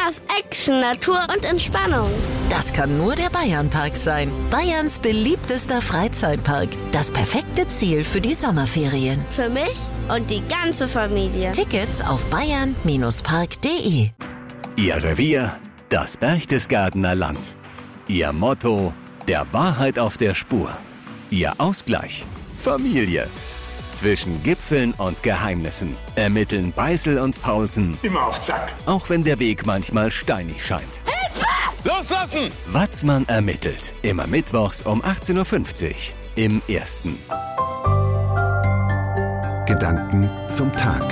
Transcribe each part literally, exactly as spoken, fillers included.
Spaß, Action, Natur und Entspannung. Das kann nur der Bayernpark sein. Bayerns beliebtester Freizeitpark. Das perfekte Ziel für die Sommerferien. Für mich und die ganze Familie. Tickets auf bayern Park punkt de. Ihr Revier, das Berchtesgadener Land. Ihr Motto, der Wahrheit auf der Spur. Ihr Ausgleich, Familie. Zwischen Gipfeln und Geheimnissen ermitteln Beißel und Paulsen immer auf Zack. Auch wenn der Weg manchmal steinig scheint. Hilfe! Loslassen! Watzmann ermittelt. Immer mittwochs um achtzehn Uhr fünfzig im Ersten. Gedanken zum Tag.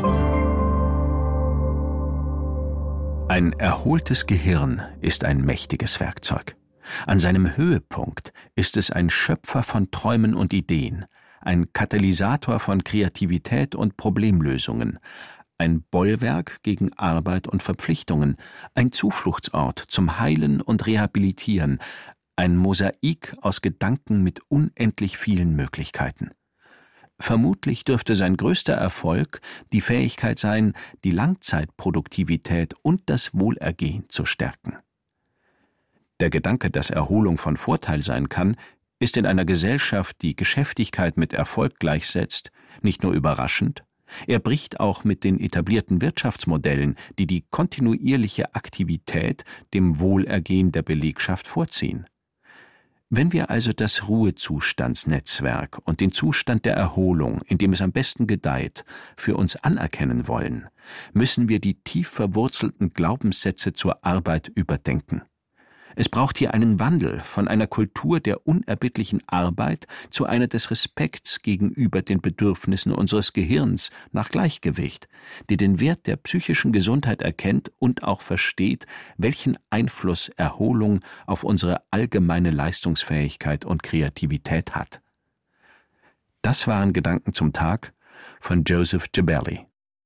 Ein erholtes Gehirn ist ein mächtiges Werkzeug. An seinem Höhepunkt ist es ein Schöpfer von Träumen und Ideen, ein Katalysator von Kreativität und Problemlösungen, ein Bollwerk gegen Arbeit und Verpflichtungen, ein Zufluchtsort zum Heilen und Rehabilitieren, ein Mosaik aus Gedanken mit unendlich vielen Möglichkeiten. Vermutlich dürfte sein größter Erfolg die Fähigkeit sein, die Langzeitproduktivität und das Wohlergehen zu stärken. Der Gedanke, dass Erholung von Vorteil sein kann, ist in einer Gesellschaft, die Geschäftigkeit mit Erfolg gleichsetzt, nicht nur überraschend, er bricht auch mit den etablierten Wirtschaftsmodellen, die die kontinuierliche Aktivität dem Wohlergehen der Belegschaft vorziehen. Wenn wir also das Ruhezustandsnetzwerk und den Zustand der Erholung, in dem es am besten gedeiht, für uns anerkennen wollen, müssen wir die tief verwurzelten Glaubenssätze zur Arbeit überdenken. Es braucht hier einen Wandel von einer Kultur der unerbittlichen Arbeit zu einer des Respekts gegenüber den Bedürfnissen unseres Gehirns nach Gleichgewicht, die den Wert der psychischen Gesundheit erkennt und auch versteht, welchen Einfluss Erholung auf unsere allgemeine Leistungsfähigkeit und Kreativität hat. Das waren Gedanken zum Tag von Joseph Gebelli.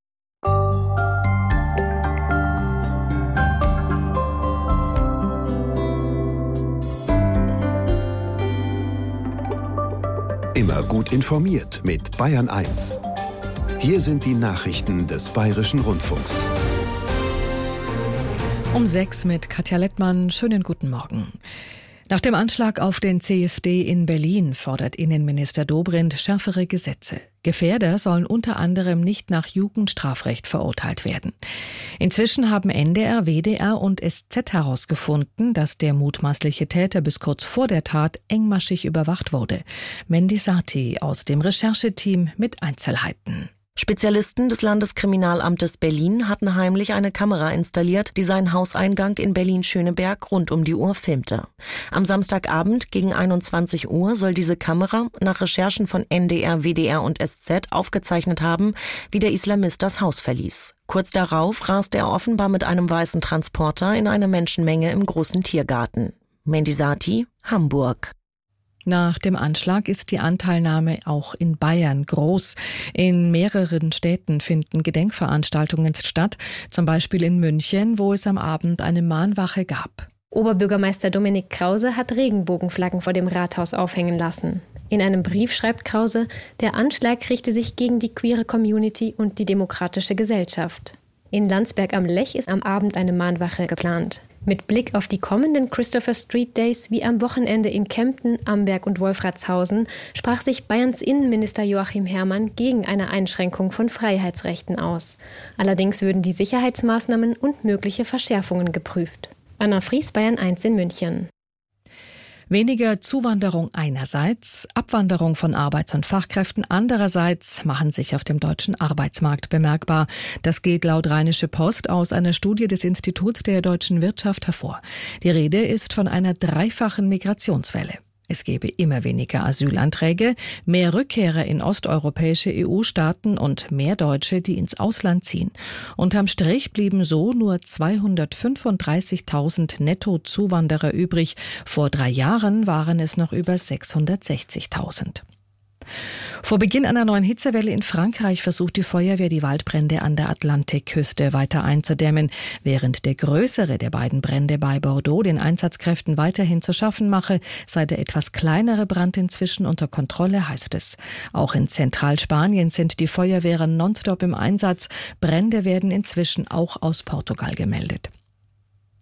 Immer gut informiert mit Bayern eins. Hier sind die Nachrichten des Bayerischen Rundfunks. Um sechs mit Katja Lettmann. Schönen guten Morgen. Nach dem Anschlag auf den C S D in Berlin fordert Innenminister Dobrindt schärfere Gesetze. Gefährder sollen unter anderem nicht nach Jugendstrafrecht verurteilt werden. Inzwischen haben N D R, W D R und S Z herausgefunden, dass der mutmaßliche Täter bis kurz vor der Tat engmaschig überwacht wurde. Mendy Sati aus dem Rechercheteam mit Einzelheiten. Spezialisten des Landeskriminalamtes Berlin hatten heimlich eine Kamera installiert, die seinen Hauseingang in Berlin-Schöneberg rund um die Uhr filmte. Am Samstagabend gegen einundzwanzig Uhr soll diese Kamera nach Recherchen von N D R, W D R und S Z aufgezeichnet haben, wie der Islamist das Haus verließ. Kurz darauf raste er offenbar mit einem weißen Transporter in eine Menschenmenge im großen Tiergarten. Mendy Sati, Hamburg. Nach dem Anschlag ist die Anteilnahme auch in Bayern groß. In mehreren Städten finden Gedenkveranstaltungen statt, zum Beispiel in München, wo es am Abend eine Mahnwache gab. Oberbürgermeister Dominik Krause hat Regenbogenflaggen vor dem Rathaus aufhängen lassen. In einem Brief schreibt Krause, der Anschlag richte sich gegen die queere Community und die demokratische Gesellschaft. In Landsberg am Lech ist am Abend eine Mahnwache geplant. Mit Blick auf die kommenden Christopher Street Days wie am Wochenende in Kempten, Amberg und Wolfratshausen sprach sich Bayerns Innenminister Joachim Herrmann gegen eine Einschränkung von Freiheitsrechten aus. Allerdings würden die Sicherheitsmaßnahmen und mögliche Verschärfungen geprüft. Anna Fries, Bayern eins in München. Weniger Zuwanderung einerseits, Abwanderung von Arbeits- und Fachkräften andererseits machen sich auf dem deutschen Arbeitsmarkt bemerkbar. Das geht laut Rheinische Post aus einer Studie des Instituts der deutschen Wirtschaft hervor. Die Rede ist von einer dreifachen Migrationswelle. Es gebe immer weniger Asylanträge, mehr Rückkehrer in osteuropäische E U-Staaten und mehr Deutsche, die ins Ausland ziehen. Unterm Strich blieben so nur zweihundertfünfunddreißigtausend Netto-Zuwanderer übrig. Vor drei Jahren waren es noch über sechshundertsechzigtausend. Vor Beginn einer neuen Hitzewelle in Frankreich versucht die Feuerwehr, die Waldbrände an der Atlantikküste weiter einzudämmen. Während der größere der beiden Brände bei Bordeaux den Einsatzkräften weiterhin zu schaffen mache, sei der etwas kleinere Brand inzwischen unter Kontrolle, heißt es. Auch in Zentralspanien sind die Feuerwehren nonstop im Einsatz. Brände werden inzwischen auch aus Portugal gemeldet.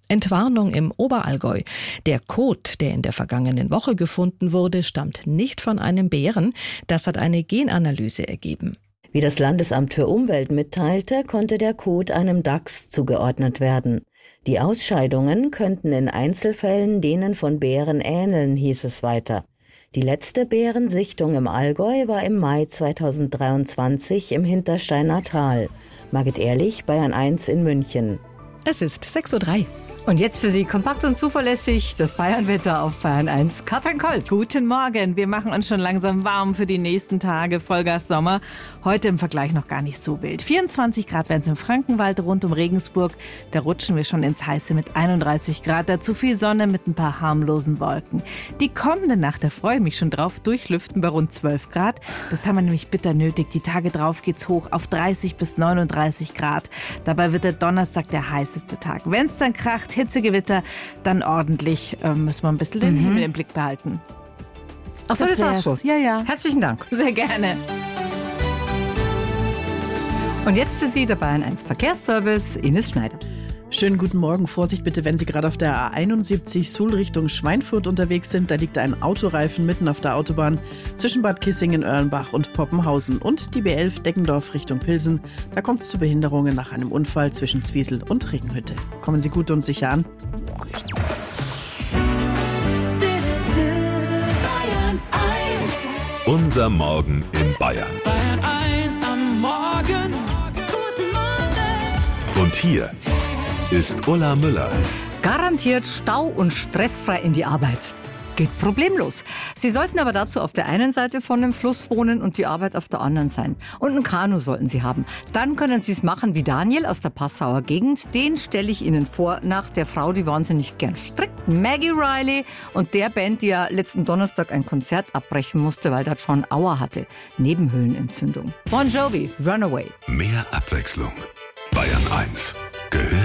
Entwarnung im Oberallgäu. Der Kot, der in der vergangenen Woche gefunden wurde, stammt nicht von einem Bären. Das hat eine Genanalyse ergeben. Wie das Landesamt für Umwelt mitteilte, konnte der Kot einem Dachs zugeordnet werden. Die Ausscheidungen könnten in Einzelfällen denen von Bären ähneln, hieß es weiter. Die letzte Bärensichtung im Allgäu war im Mai zweitausenddreiundzwanzig im Hintersteiner Tal. Margit Ehrlich, Bayern eins in München. Es ist sechs Uhr drei. Und jetzt für Sie kompakt und zuverlässig das Bayernwetter auf Bayern eins. Katrin Kolt. Guten Morgen. Wir machen uns schon langsam warm für die nächsten Tage. Vollgas Sommer. Heute im Vergleich noch gar nicht so wild. vierundzwanzig Grad werden es im Frankenwald rund um Regensburg. Da rutschen wir schon ins Heiße mit einunddreißig Grad. Dazu viel Sonne mit ein paar harmlosen Wolken. Die kommende Nacht, da freue ich mich schon drauf, durchlüften bei rund zwölf Grad. Das haben wir nämlich bitter nötig. Die Tage drauf geht's hoch auf dreißig bis neununddreißig Grad. Dabei wird der Donnerstag der heißeste Tag. Wenn es dann kracht, Hitzegewitter, dann ordentlich äh, müssen wir ein bisschen den Mhm. Himmel im Blick behalten. Ach so, das, das war's schon. Ja, ja. Herzlichen Dank. Sehr gerne. Und jetzt für Sie der Bayern eins Verkehrsservice, Ines Schneider. Schönen guten Morgen. Vorsicht bitte, wenn Sie gerade auf der A einundsiebzig Suhl Richtung Schweinfurt unterwegs sind. Da liegt ein Autoreifen mitten auf der Autobahn zwischen Bad Kissingen, Erlenbach und Poppenhausen. Und die B elf Deggendorf Richtung Pilsen. Da kommt es zu Behinderungen nach einem Unfall zwischen Zwiesel und Regenhütte. Kommen Sie gut und sicher an. Unser Morgen in Bayern. Bayern eins am Morgen. Guten Morgen. Und hier ist Ulla Müller. Garantiert stau- und stressfrei in die Arbeit. Geht problemlos. Sie sollten aber dazu auf der einen Seite von dem Fluss wohnen und die Arbeit auf der anderen sein. Und ein Kanu sollten Sie haben. Dann können Sie es machen wie Daniel aus der Passauer Gegend. Den stelle ich Ihnen vor nach der Frau, die wahnsinnig gern strickt, Maggie Riley, und der Band, die ja letzten Donnerstag ein Konzert abbrechen musste, weil da John Auer hatte. Nebenhöhlenentzündung. Bon Jovi, Runaway. Mehr Abwechslung. Bayern eins. Gehört